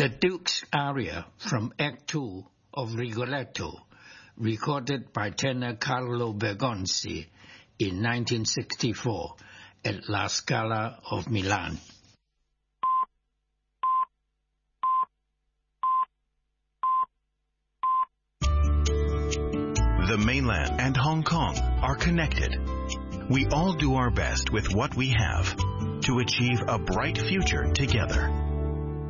The Duke's aria from Act 2 of Rigoletto, recorded by tenor Carlo Bergonzi in 1964 at La Scala of Milan. The mainland and Hong Kong are connected. We all do our best with what we have to achieve a bright future together.